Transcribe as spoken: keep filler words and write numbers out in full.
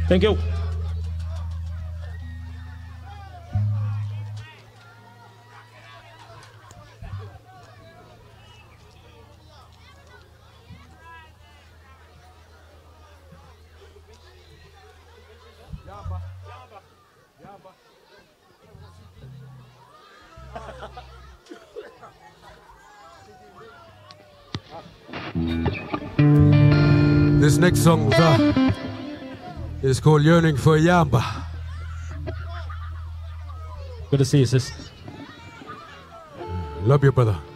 Thank you. This next song uh, is called Yearning for Yamba. Good to see you, sis. Love you, brother.